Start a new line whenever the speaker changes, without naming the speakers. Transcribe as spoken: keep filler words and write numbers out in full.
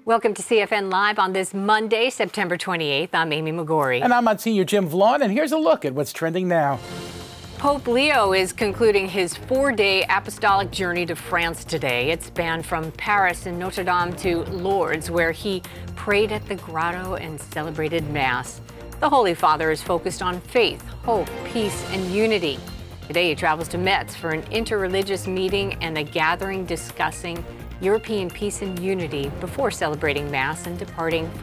Welcome to C F N Live on this Monday, September twenty-eighth. I'm Amy McGorry.
And I'm Monsignor Jim Vaughn, and here's a look at what's trending now.
Pope Leo is concluding his four-day apostolic journey to France today. It spanned from Paris and Notre Dame to Lourdes, where he prayed at the grotto and celebrated Mass. The Holy Father is focused on faith, hope, peace, and unity. Today he travels to Metz for an interreligious meeting and a gathering discussing European peace and unity before celebrating Mass and departing